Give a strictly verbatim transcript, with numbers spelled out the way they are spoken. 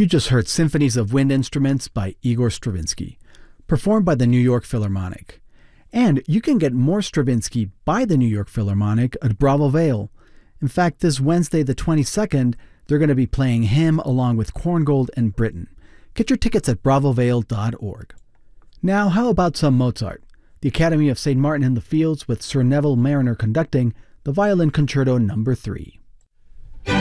You just heard Symphonies of Wind Instruments by Igor Stravinsky, performed by the New York Philharmonic. And you can get more Stravinsky by the New York Philharmonic at Bravo Vale. In fact, this Wednesday the twenty-second, they're going to be playing him along with Korngold and Britten. Get your tickets at bravo vale dot org. Now, how about some Mozart? The Academy of Saint Martin in the Fields with Sir Neville Mariner conducting the Violin Concerto number three.